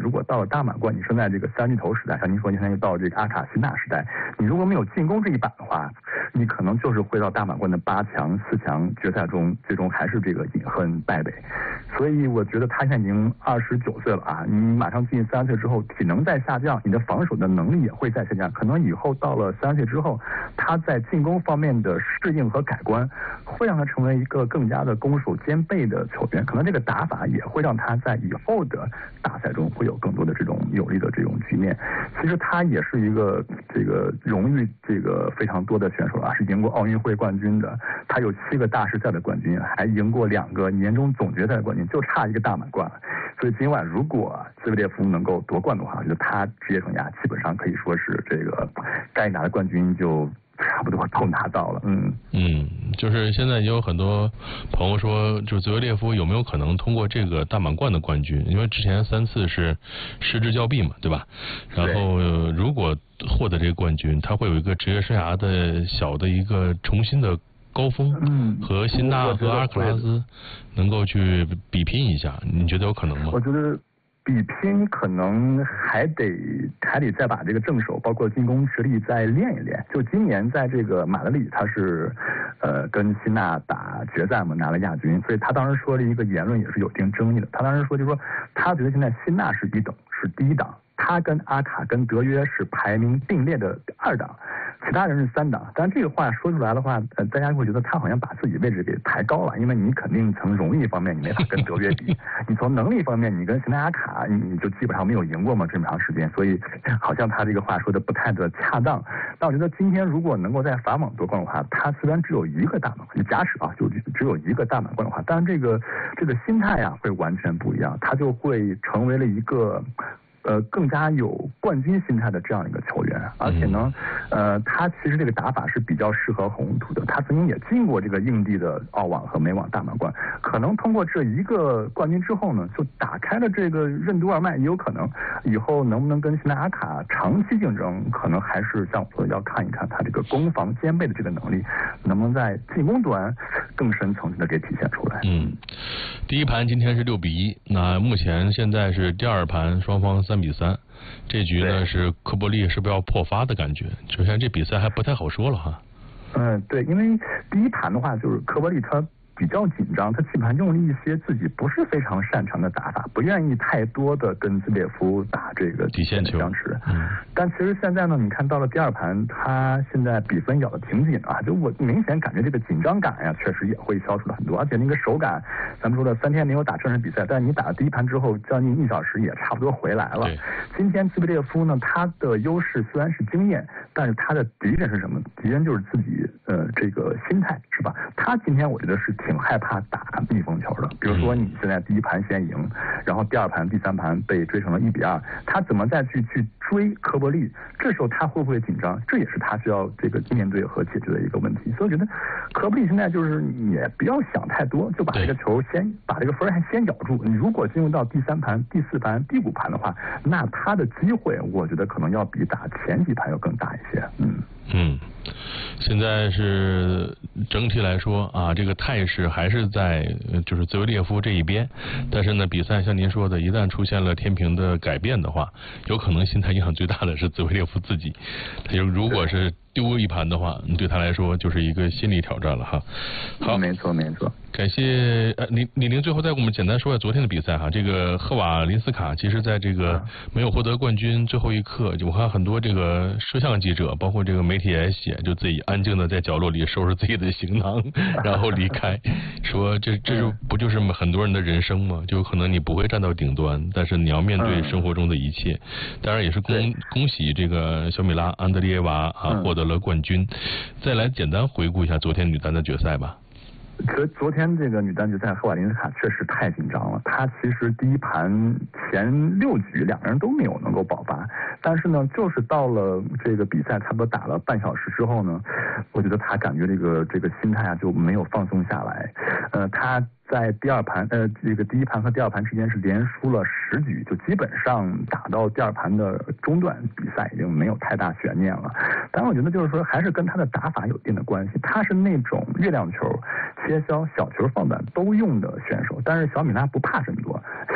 如果到了大满贯，你生在这个三巨头时代，像您说您现在又到了这个阿卡辛纳时代，你如果没有进攻这一板的话，你可能就是会到大满贯的8强、4强决赛中，最终还是这个饮恨败北。所以我觉得他现在已经29岁了啊，你马上进30岁之后，体能在下降，你的防守的能力也会在下降，可能以后到了30岁之后，他在进攻方面的适应和改观，会让他成为一个更加的攻守兼备的球员，可能这个打法也会让他在以后的大赛中会有更多的这种有利的这种局面。其实他也是一个这个荣誉非常多的选手啊，是赢过奥运会冠军的，他有7个大师赛的冠军，还赢过2个年终总决赛的冠军，就差一个大满贯了。所以今晚如果兹维列夫能够夺冠的话，我觉得他职业生涯基本上可以说是这个该拿的冠军就差不多都拿到了。 就是现在也有很多朋友说，就兹维列夫有没有可能通过这个大满贯的冠军？因为之前3次是失之交臂嘛，对吧？然后如果获得这个冠军，他会有一个职业生涯的小的一个重新的高峰，和辛纳和阿克拉斯能够去比拼一下，你觉得有可能吗？ 我觉得比拼可能还得再把这个正手包括进攻实力再练一练。就今年在这个马德里，他是跟辛纳打决赛嘛，拿了亚军，所以他当时说了一个言论也是有一定争议的。他当时说就是说，他觉得现在辛纳是1等，是第1档，他跟阿卡跟德约是排名并列的2档。其他人是3档，但这个话说出来的话，大家会觉得他好像把自己位置给抬高了，因为你肯定从荣誉方面你没法跟德约比，你从能力方面你跟辛纳阿卡你就基本上没有赢过嘛这么长时间，所以好像他这个话说的不太的恰当。但我觉得今天如果能够在法网夺冠的话，他虽然只有1个大满贯，假使啊就只有1个大满贯的话，当然这个心态啊会完全不一样，他就会成为了一个更加有冠军心态的这样一个球员，而且呢，他其实这个打法是比较适合红土的。他曾经也进过这个硬地的澳网和美网大满贯，可能通过这1个冠军之后呢，就打开了这个任督二脉，也有可能以后能不能跟辛纳阿卡长期竞争，可能还是像我说的要看一看他这个攻防兼备的这个能力，能不能在进攻端更深层次的给体现出来。 第一盘今天是6-1，那目前现在是第2盘双方3-3，这局呢是科波利是不是要破发的感觉？首先这比赛还不太好说了哈。 对，因为第一盘的话就是科波利他比较紧张，他基本上用了一些自己不是非常擅长的打法，不愿意太多的跟兹列夫打这个底线球相持。但其实现在呢，你看到了第2盘，他现在比分咬得挺紧啊，就我明显感觉这个紧张感呀，确实也会消除了很多，而且那个手感，咱们说的3天没有打正式比赛，但是你打了第1盘之后，将近1小时也差不多回来了。今天兹维列夫呢，他的优势虽然是经验，但是他的敌人是什么？敌人就是自己这个心态，是吧？他今天我觉得是挺害怕打逆风球的，比如说你现在第1盘先赢，然后第2盘、第3盘被追成了1-2，他怎么再去追科波利？这时候他会不会紧张？这也是他需要这个面对和解决的一个问题。所以我觉得科波利现在就是也不要想太多，就把这个球把这个分还先咬住。你如果进入到第3盘、第4盘、第5盘的话，那他的机会我觉得可能要比打前几盘要更大一些。 现在是整体来说啊，这个态势还是在就是兹维列夫这一边，但是呢，比赛像您说的，一旦出现了天平的改变的话，有可能心态影响最大的是兹维列夫自己。他就如果是丢一盘的话，对他来说就是一个心理挑战了哈。好， 没错。 感谢李宁，最后再给我们简单说一下昨天的比赛哈。这个赫瓦林斯卡其实在这个没有获得冠军最后一刻，我看很多这个摄像记者，包括这个媒体也写，就自己安静的在角落里收拾自己的行囊，然后离开，说这不就是很多人的人生吗？就可能你不会站到顶端，但是你要面对生活中的一切。当然也是恭喜这个小米拉安德烈耶娃获得了冠军。再来简单回顾一下昨天女单的决赛吧。 昨天这个女单决赛，赫瓦林斯卡确实太紧张了。她其实第1盘前6局2个人都没有能够爆发，但是呢，就是到了这个比赛差不多打了半小时之后呢，我觉得她感觉这个心态啊就没有放松下来。她在第1盘第1盘和第2盘之间是连输了10局，就基本上打到第2盘的中段，比赛已经没有太大悬念了。当然我觉得就是说还是跟他的打法有一定的关系，他是那种月亮球、切削、小球放短都用的选手，但是小米拉不怕这么多。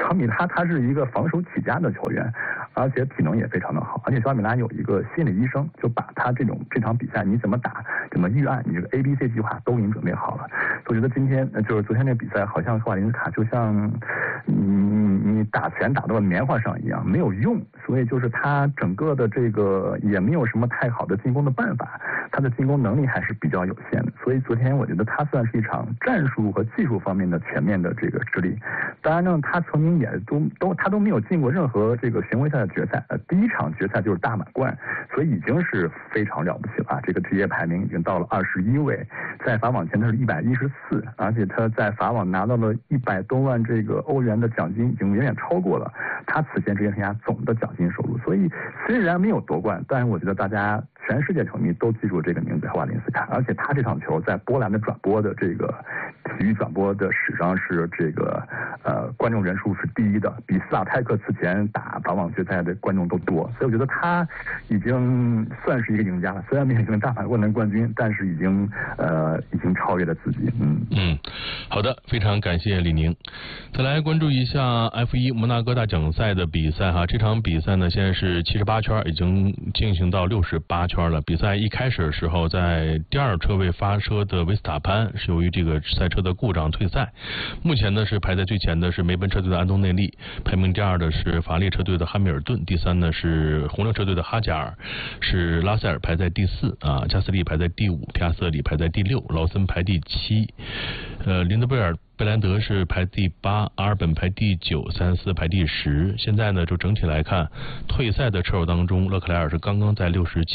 小米拉他是一个防守起家的球员，而且体能也非常的好，而且小米拉有一个心理医生，就把他这场比赛你怎么打，怎么预案，你这个 ABC 计划都给你准备好了。我觉得今天就是昨天那比赛，好像赫瓦林斯卡就像你打拳打到棉花上一样，没有用，所以就是他整个的这个也没有什么太好的进攻的办法，他的进攻能力还是比较有限的。所以昨天我觉得他算是一场战术和技术方面的全面的这个失利。当然呢，他曾经也他都没有进过任何这个巡回赛的决赛，第一场决赛就是大满贯，所以已经是非常了不起了。这个职业排名已经到了21位，在法网前他是114，而且他在法网拿到了100多万这个欧元的奖金，已经远远超过了他此前职业生涯总的奖金收入。所以虽然没有夺冠，但是我觉得大家全世界球迷都记住这个名字赫瓦林斯卡，而且他这场球在波兰的转播的这个体育转播的史上是这个观众人数是第一的，比斯瓦泰克此前打法网决赛的观众都多，所以我觉得他已经算是一个赢家了。虽然没有赢大满贯的冠军，但是已经超越了自己。 好的，非常感谢李宁。再来关注一下 F1 摩纳哥大奖赛的比赛哈，这场比赛呢现在是78圈，已经进行到68圈了。比赛一开始的时候，在第二车位发车的维斯塔潘是由于这个赛车的故障退赛。目前呢是排在最前的是梅奔车队的安东内利，排名第二的是法拉利车队的汉密尔顿，第三呢是红牛车队的哈加尔，是拉塞尔排在第4啊，加斯利排在第5，皮亚瑟里排在第6，劳森排第7，林德贝兰德是排第8，阿尔本排第9，塞恩斯排第10。现在呢，就整体来看，退赛的车手当中，勒克莱尔是刚刚在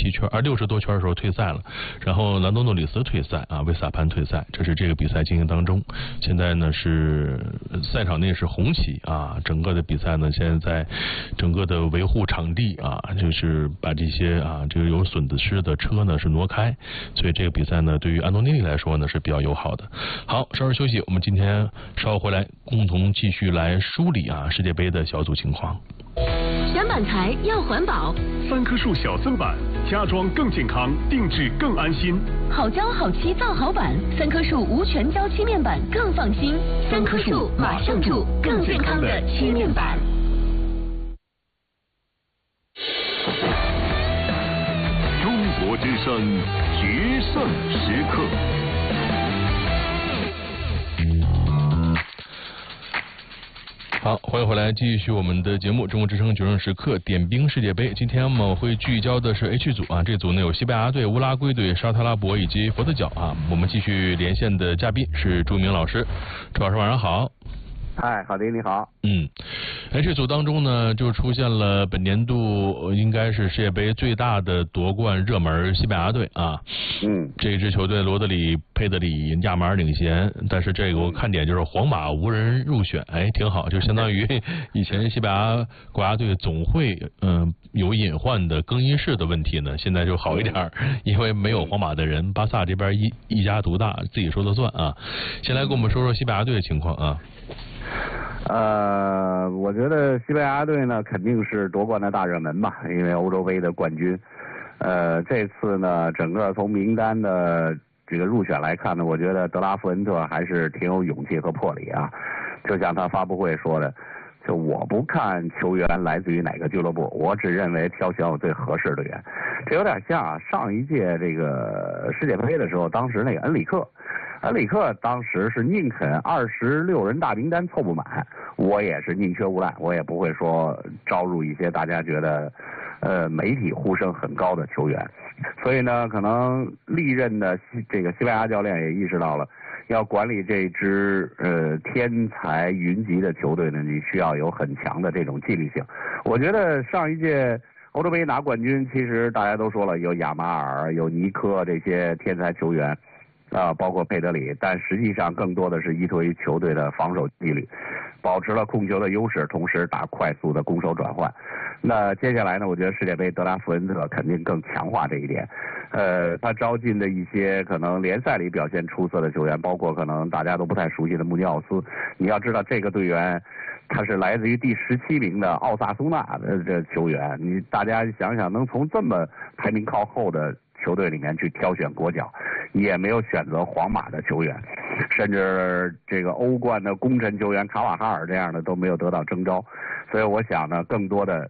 60多圈的时候退赛了，然后兰多诺里斯退赛啊，维斯塔潘退赛，这是这个比赛进行当中。现在呢是赛场内是红旗啊，整个的比赛呢现在整个的维护场地啊，就是把这些这个有损失的车呢是挪开，所以这个比赛呢对于安东尼利来说呢是比较友好的。好，稍事休息，我们今天稍后回来共同继续来梳理世界杯的小组情况。 选板材要环保 ，3棵树小增板，家装更健康，定制更安心。 好胶好漆造好板，3棵树无全胶漆面板更放心。3棵树马上住，更健康的漆面板。 中国之声决胜时刻。 好，欢迎回来，继续我们的节目《中国之声决胜时刻》点兵世界杯。今天我们会聚焦的是 H 组这组呢有西班牙队、乌拉圭队、沙特阿拉伯以及佛得角我们继续连线的嘉宾是朱明老师，朱老师晚上好。 嗨，郝迪你好。 H 组当中呢，就出现了本年度应该是世界杯最大的夺冠热门西班牙队这支球队罗德里、佩德里、亚马尔领衔，但是这个我看点就是皇马无人入选，挺好，就相当于以前西班牙国家队总会有隐患的更衣室的问题呢，现在就好一点，因为没有皇马的人，巴萨这边一家独大，自己说了算先来跟我们说说西班牙队的情况我觉得西班牙队呢肯定是夺冠的大热门吧，因为欧洲杯的冠军。这次呢，整个从名单的这个入选来看呢，我觉得德拉富恩特还是挺有勇气和魄力就像他发布会说的，就我不看球员来自于哪个俱乐部，我只认为挑选我最合适的人。这有点像上一届这个世界杯的时候，当时那个恩里克当时是宁肯26人大名单凑不满，我也是宁缺毋滥，我也不会说招入一些大家觉得媒体呼声很高的球员。所以呢，可能历任的这个西班牙教练也意识到了，要管理这支天才云集的球队呢，你需要有很强的这种纪律性。我觉得上一届欧洲杯拿冠军，其实大家都说了，有亚马尔、有尼科这些天才球员包括佩德里，但实际上更多的是依托于球队的防守纪律，保持了控球的优势，同时打快速的攻守转换。那接下来呢，我觉得世界杯德拉富恩特肯定更强化这一点。他招进的一些可能联赛里表现出色的球员，包括可能大家都不太熟悉的穆尼奥斯。你要知道这个队员他是来自于第17名的奥萨苏纳的这球员，大家想想能从这么排名靠后的球队里面去挑选国脚， 也没有选择皇马的球员，甚至这个欧冠的功臣球员卡瓦哈尔这样的都没有得到征召，所以我想呢，更多的